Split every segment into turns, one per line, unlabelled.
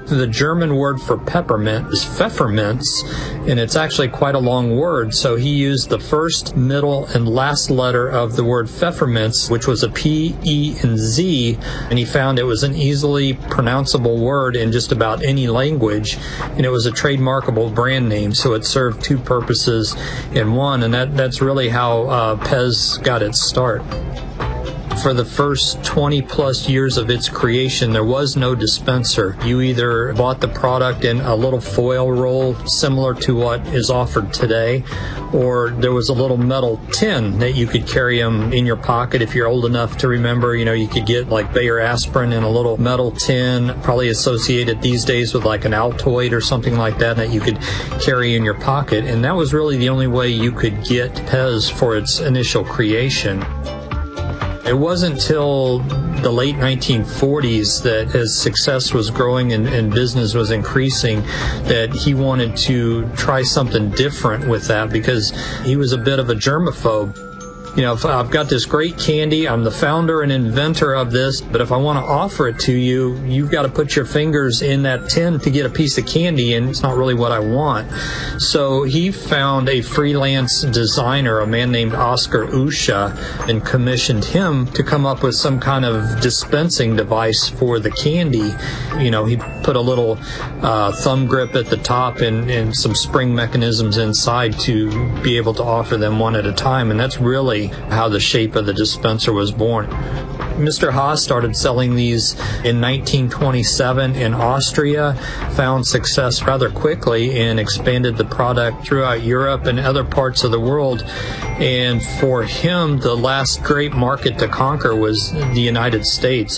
The German word for peppermint is Pfefferminz, and it's actually quite a long word, so he used the first, middle, and last letter of the word Pfefferminz, which was a P, E, and Z, and he found it was an easily pronounceable word in just about any language, and it was a trademarkable brand name, so it served two purposes in one, and that's really how Pez got its start. For the first 20 plus years of its creation, there was no dispenser. You either bought the product in a little foil roll similar to what is offered today, or there was a little metal tin that you could carry them in your pocket. If you're old enough to remember, you could get like Bayer aspirin in a little metal tin, probably associated these days with like an Altoid or something like that you could carry in your pocket. And that was really the only way you could get Pez for its initial creation. It wasn't until the late 1940s that as success was growing and business was increasing that he wanted to try something different with that, because he was a bit of a germaphobe. If I've got this great candy, I'm the founder and inventor of this, but if I want to offer it to you, you've got to put your fingers in that tin to get a piece of candy, and it's not really what I want. So he found a freelance designer, a man named Oscar Usha, and commissioned him to come up with some kind of dispensing device for the candy. He put a little thumb grip at the top and some spring mechanisms inside to be able to offer them one at a time, and that's really how the shape of the dispenser was born. Mr. Haas started selling these in 1927 in Austria, found success rather quickly, and expanded the product throughout Europe and other parts of the world. And for him, the last great market to conquer was the United States.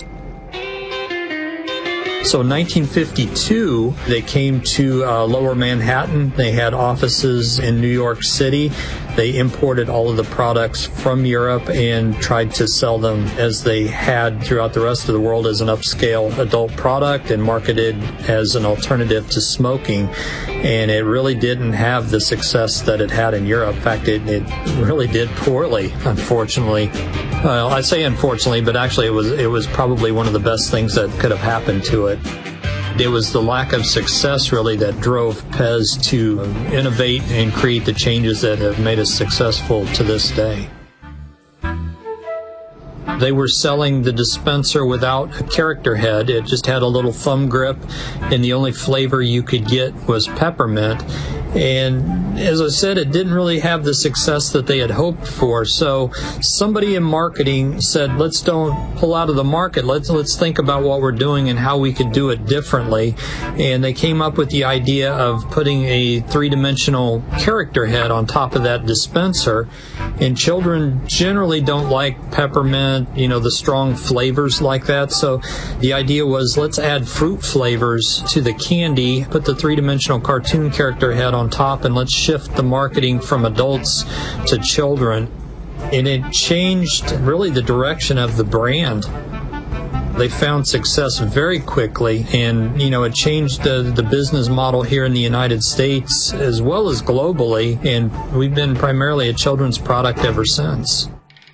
So in 1952, they came to Lower Manhattan. They had offices in New York City. They imported all of the products from Europe and tried to sell them as they had throughout the rest of the world as an upscale adult product and marketed as an alternative to smoking. And it really didn't have the success that it had in Europe. In fact, it really did poorly, unfortunately. Well, I say unfortunately, but actually it was probably one of the best things that could have happened to it. It was the lack of success, really, that drove Pez to innovate and create the changes that have made us successful to this day. They were selling the dispenser without a character head. It just had a little thumb grip, and the only flavor you could get was peppermint. And as I said, it didn't really have the success that they had hoped for. So somebody in marketing said, let's don't pull out of the market. Let's think about what we're doing and how we could do it differently. And they came up with the idea of putting a three-dimensional character head on top of that dispenser. And children generally don't like peppermint, the strong flavors like that. So the idea was, let's add fruit flavors to the candy, put the three-dimensional cartoon character head on top, and let's shift the marketing from adults to children. And it changed really the direction of the brand. They found success very quickly, and it changed the business model here in the United States as well as globally, and we've been primarily a children's product ever since.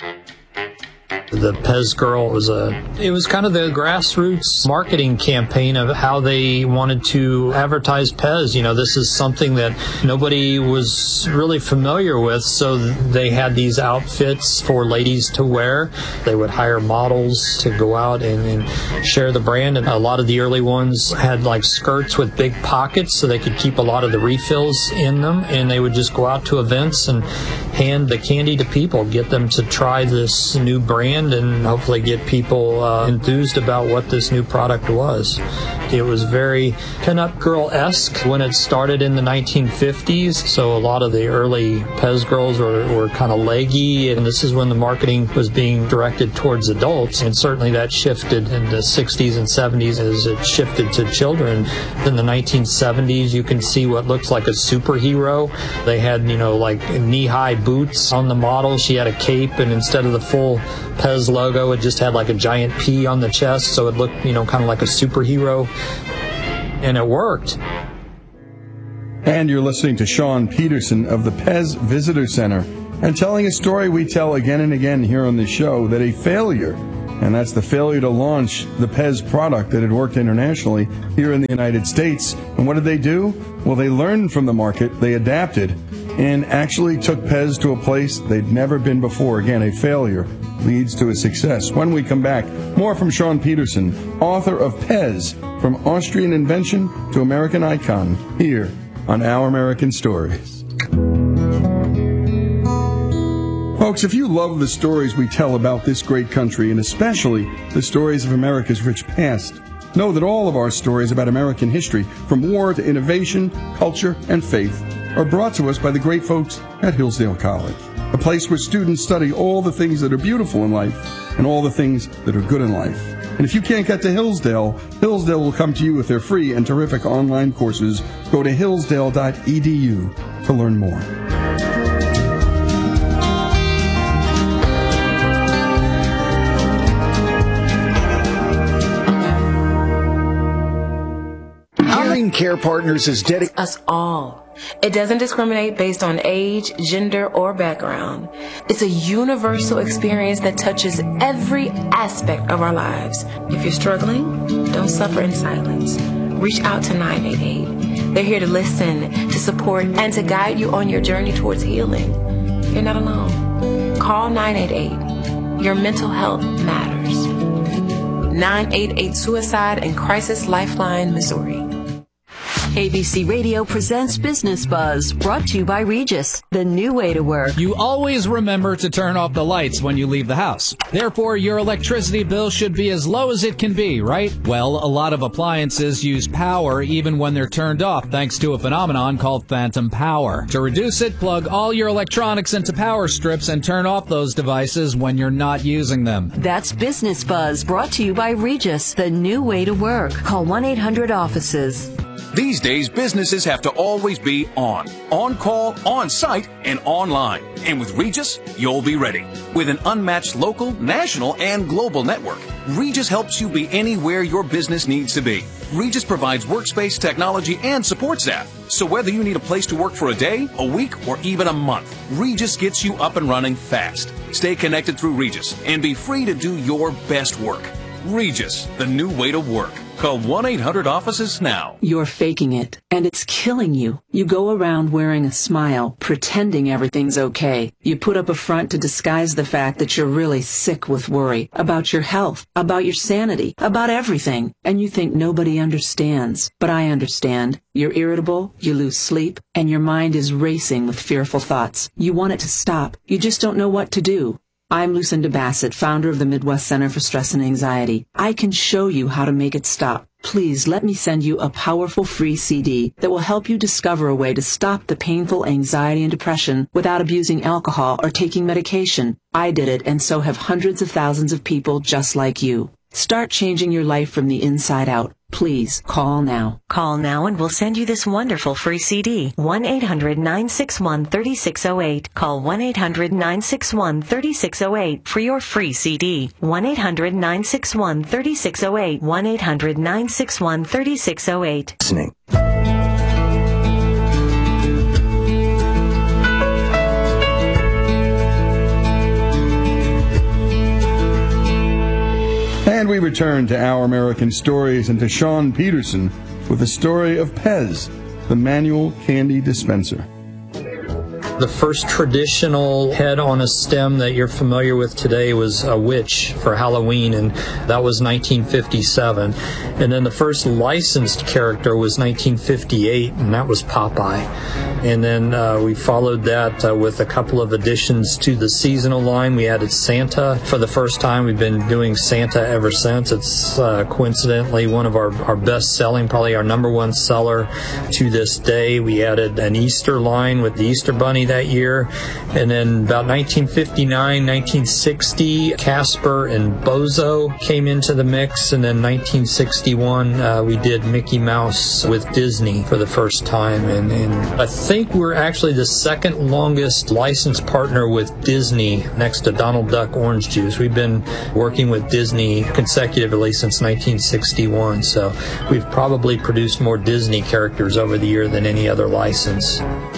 The Pez Girl was kind of the grassroots marketing campaign of how they wanted to advertise Pez. This is something that nobody was really familiar with, so they had these outfits for ladies to wear. They would hire models to go out and share the brand, and a lot of the early ones had like skirts with big pockets so they could keep a lot of the refills in them, and they would just go out to events and hand the candy to people, get them to try this new brand, and hopefully get people enthused about what this new product was. It was very pin-up girl-esque when it started in the 1950s, so a lot of the early Pez girls were kind of leggy, and this is when the marketing was being directed towards adults, and certainly that shifted in the 60s and 70s as it shifted to children. In the 1970s, you can see what looks like a superhero. They had, like knee-high boots on the model. She had a cape, and instead of the full Pez logo, it just had like a giant P on the chest, so it looked, kind of like a superhero, and it worked.
And you're listening to Sean Peterson of the Pez Visitor Center, and telling a story we tell again and again here on the show, that a failure and that's the failure to launch the Pez product that had worked internationally here in the United States. And what did they do? Well, they learned from the market, they adapted, and actually took Pez to a place they'd never been before. Again, a failure leads to a success. When we come back, more from Sean Peterson, author of Pez, From Austrian Invention to American Icon, here on Our American Stories. Folks, if you love the stories we tell about this great country, and especially the stories of America's rich past, know that all of our stories about American history, from war to innovation, culture, and faith, are brought to us by the great folks at Hillsdale College, a place where students study all the things that are beautiful in life and all the things that are good in life. And if you can't get to Hillsdale, Hillsdale will come to you with their free and terrific online courses. Go to hillsdale.edu to learn more.
Care Partners is dedicated
us all. It doesn't discriminate based on age, gender, or background. It's a universal experience that touches every aspect of our lives. If you're struggling, don't suffer in silence. Reach out to 988. They're here to listen, to support, and to guide you on your journey towards healing. You're not alone. Call 988. Your mental health matters. 988 Suicide and Crisis Lifeline, Missouri.
ABC Radio presents Business Buzz, brought to you by Regis, the new way to work.
You always remember to turn off the lights when you leave the house. Therefore, your electricity bill should be as low as it can be, right? Well, a lot of appliances use power even when they're turned off, thanks to a phenomenon called phantom power. To reduce it, plug all your electronics into power strips and turn off those devices when you're not using them.
That's Business Buzz, brought to you by Regis, the new way to work. Call 1-800-OFFICES.
These days, businesses have to always be on call, on site, and online. And with Regis, you'll be ready. With an unmatched local, national, and global network, Regis helps you be anywhere your business needs to be. Regis provides workspace, technology, and support staff. So whether you need a place to work for a day, a week, or even a month, Regis gets you up and running fast. Stay connected through Regis and be free to do your best work. Regis, the new way to work. Call 1-800-OFFICES now.
You're faking it, and it's killing you. You go around wearing a smile, pretending everything's okay. You put up a front to disguise the fact that you're really sick with worry about your health, about your sanity, about everything, and you think nobody understands. But I understand. You're irritable, you lose sleep, and your mind is racing with fearful thoughts. You want it to stop. You just don't know what to do. I'm Lucinda Bassett, founder of the Midwest Center for Stress and Anxiety. I can show you how to make it stop. Please let me send you a powerful free CD that will help you discover a way to stop the painful anxiety and depression without abusing alcohol or taking medication. I did it, and so have hundreds of thousands of people just like you. Start changing your life from the inside out. Please call now.
Call now and we'll send you this wonderful free CD. 1-800-961-3608. Call 1-800-961-3608 for your free CD. 1-800-961-3608. 1-800-961-3608.
listening.
And we return to Our American Stories and to Sean Peterson with the story of Pez, the manual candy dispenser.
The first traditional head on a stem that you're familiar with today was a witch for Halloween, and that was 1957. And then the first licensed character was 1958, and that was Popeye. And then we followed that with a couple of additions to the seasonal line. We added Santa for the first time. We've been doing Santa ever since. It's coincidentally one of our best-selling, probably our number one seller to this day. We added an Easter line with the Easter Bunny that year. And then about 1959, 1960, Casper and Bozo came into the mix. And then 1961, we did Mickey Mouse with Disney for the first time. And I think we're actually the second longest licensed partner with Disney next to Donald Duck Orange Juice. We've been working with Disney consecutively since 1961. So we've probably produced more Disney characters over the year than any other license.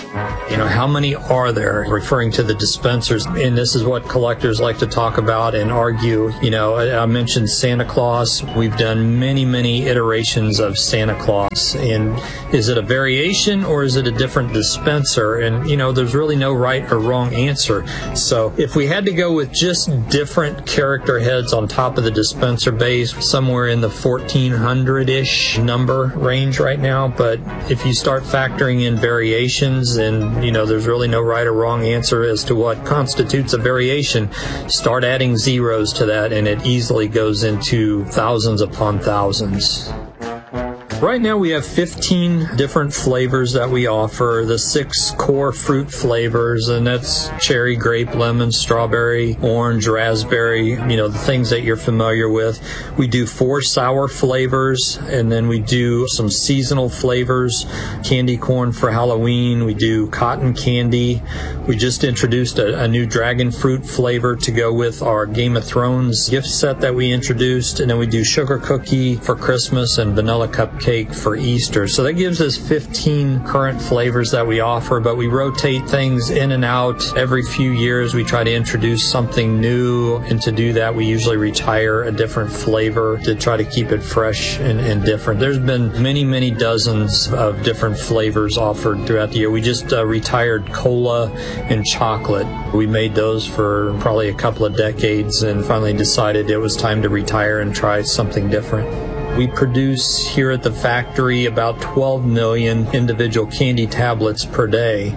How many are there, referring to the dispensers? And this is what collectors like to talk about and argue. I mentioned Santa Claus. We've done many, many iterations of Santa Claus. And is it a variation or is it a different dispenser? And, there's really no right or wrong answer. So if we had to go with just different character heads on top of the dispenser base, somewhere in the 1,400-ish number range right now. But if you start factoring in variations, and there's really no right or wrong answer as to what constitutes a variation, start adding zeros to that and it easily goes into thousands upon thousands. Right now we have 15 different flavors that we offer, the 6 core fruit flavors, and that's cherry, grape, lemon, strawberry, orange, raspberry, the things that you're familiar with. We do 4 sour flavors, and then we do some seasonal flavors, candy corn for Halloween. We do cotton candy. We just introduced a new dragon fruit flavor to go with our Game of Thrones gift set that we introduced, and then we do sugar cookie for Christmas and vanilla cupcake for Easter. So that gives us 15 current flavors that we offer, but we rotate things in and out every few years. We try to introduce something new, and to do that we usually retire a different flavor to try to keep it fresh and different. There's been many, many dozens of different flavors offered throughout the year. We just retired cola and chocolate. We made those for probably a couple of decades and finally decided it was time to retire and try something different. We produce here at the factory about 12 million individual candy tablets per day.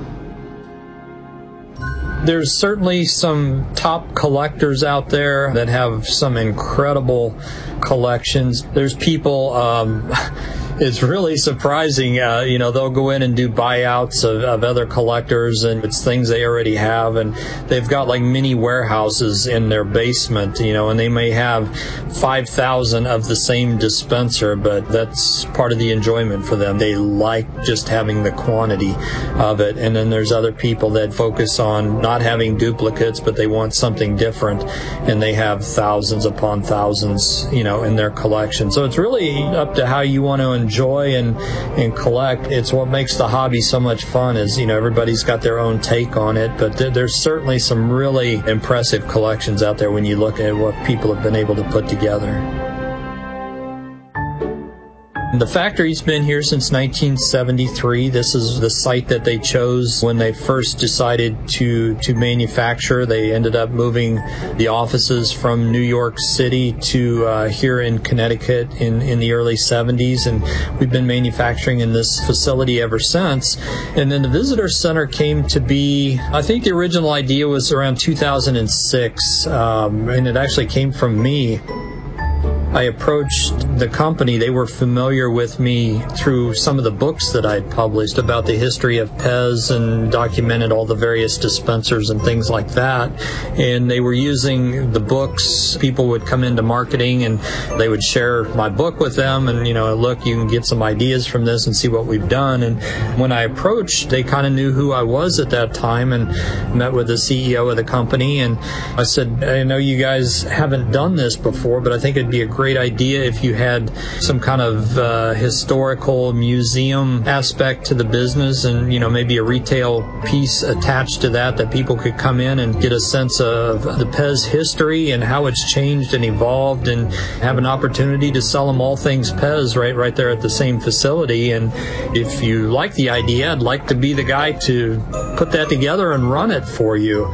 There's certainly some top collectors out there that have some incredible collections. There's people, it's really surprising, they'll go in and do buyouts of other collectors, and it's things they already have, and they've got like mini warehouses in their basement, and they may have 5,000 of the same dispenser, but that's part of the enjoyment for them. They like just having the quantity of it. And then there's other people that focus on not having duplicates, but they want something different, and they have thousands upon thousands, in their collection. So it's really up to how you want to enjoy and collect. It's what makes the hobby so much fun is, everybody's got their own take on it, but there's certainly some really impressive collections out there when you look at what people have been able to put together. The factory's been here since 1973. This is the site that they chose when they first decided to manufacture. They ended up moving the offices from New York City to here in Connecticut in the early 70s, and we've been manufacturing in this facility ever since. And then the visitor center came to be, I think the original idea was around 2006, and it actually came from me. I approached the company. They were familiar with me through some of the books that I'd published about the history of Pez and documented all the various dispensers and things like that. And they were using the books. People would come into marketing and they would share my book with them and, look, you can get some ideas from this and see what we've done. And when I approached, they kind of knew who I was at that time and met with the CEO of the company. And I said, I know you guys haven't done this before, but I think it'd be a great idea if you had some kind of historical museum aspect to the business and, maybe a retail piece attached to that people could come in and get a sense of the Pez history and how it's changed and evolved, and have an opportunity to sell them all things Pez right there at the same facility. And if you like the idea, I'd like to be the guy to put that together and run it for you.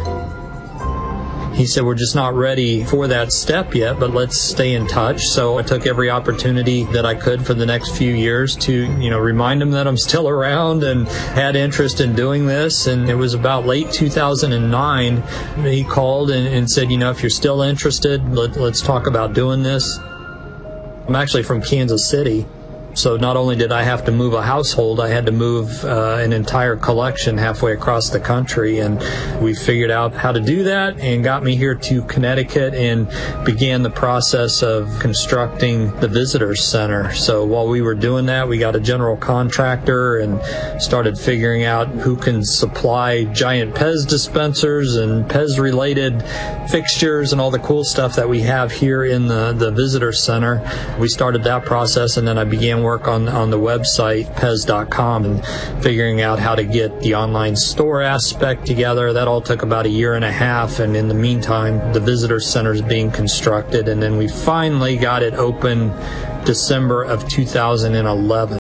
He said, we're just not ready for that step yet, but let's stay in touch. So I took every opportunity that I could for the next few years to, remind him that I'm still around and had interest in doing this. And it was about late 2009, he called and said, if you're still interested, let's talk about doing this. I'm actually from Kansas City. So not only did I have to move a household, I had to move an entire collection halfway across the country. And we figured out how to do that and got me here to Connecticut and began the process of constructing the visitor center. So while we were doing that, we got a general contractor and started figuring out who can supply giant Pez dispensers and Pez-related fixtures and all the cool stuff that we have here in the visitor center. We started that process, and then I began began work on the website, Pez.com, and figuring out how to get the online store aspect together. That all took about a year and a half, and in the meantime, the visitor center is being constructed, and then we finally got it open December of 2011.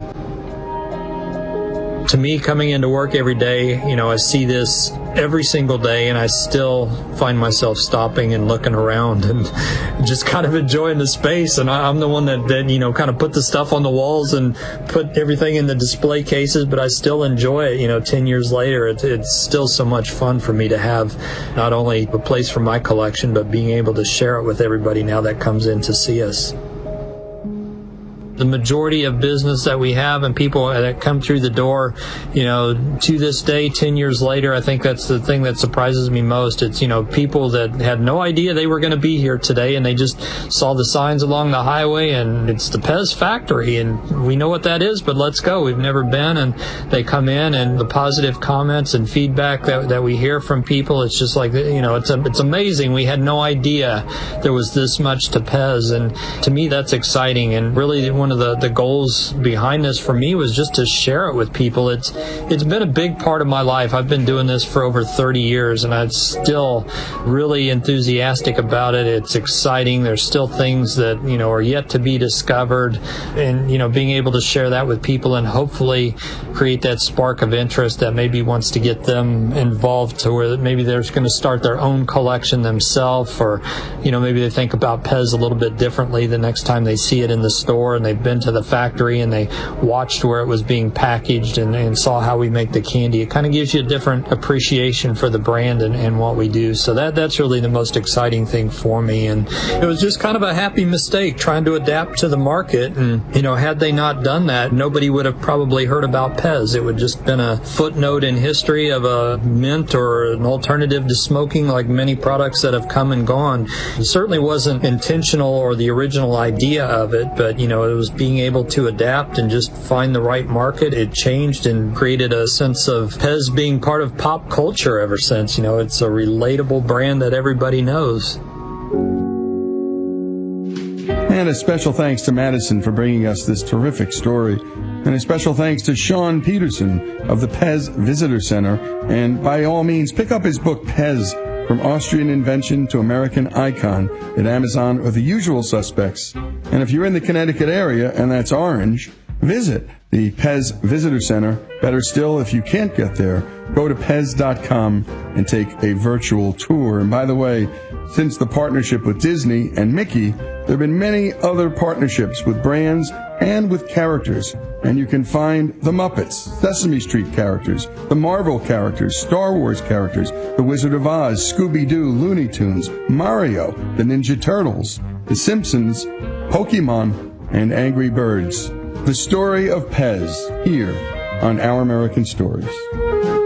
To me, coming into work every day, I see this every single day, and I still find myself stopping and looking around and just kind of enjoying the space. And I'm the one that kind of put the stuff on the walls and put everything in the display cases, but I still enjoy it. 10 years later, it's still so much fun for me to have not only a place for my collection, but being able to share it with everybody now that comes in to see us. The majority of business that we have and people that come through the door, to this day, 10 years later, I think that's the thing that surprises me most. It's, people that had no idea they were going to be here today, and they just saw the signs along the highway, and it's the Pez factory, and we know what that is, but let's go. We've never been, and they come in, and the positive comments and feedback that we hear from people, it's just like, it's amazing. We had no idea there was this much to Pez, and to me, that's exciting, and really one of the goals behind this for me was just to share it with people. It's been a big part of my life. I've been doing this for over 30 years, and I'm still really enthusiastic about it. It's exciting. There's still things that, are yet to be discovered, and, being able to share that with people and hopefully create that spark of interest that maybe wants to get them involved to where maybe they're going to start their own collection themselves, or, maybe they think about Pez a little bit differently the next time they see it in the store and they've been to the factory and they watched where it was being packaged and saw how we make the candy. It kind of gives you a different appreciation for the brand and what we do. So that's really the most exciting thing for me. And it was just kind of a happy mistake trying to adapt to the market. And, had they not done that, nobody would have probably heard about Pez. It would just been a footnote in history of a mint or an alternative to smoking, like many products that have come and gone. It certainly wasn't intentional or the original idea of it, but, it was being able to adapt and just find the right market. It changed and created a sense of Pez being part of pop culture ever since. It's a relatable brand that everybody knows.
And a special thanks to Madison for bringing us this terrific story. And a special thanks to Sean Peterson of the Pez Visitor Center. And by all means, pick up his book, Pez, From Austrian Invention to American Icon, at Amazon or the usual suspects. And if you're in the Connecticut area, and that's Orange, visit the Pez Visitor Center. Better still, if you can't get there, go to Pez.com and take a virtual tour. And by the way, since the partnership with Disney and Mickey, there have been many other partnerships with brands and with characters. And you can find the Muppets, Sesame Street characters, the Marvel characters, Star Wars characters, The Wizard of Oz, Scooby-Doo, Looney Tunes, Mario, the Ninja Turtles, The Simpsons, Pokemon, and Angry Birds. The story of Pez, here on Our American Stories.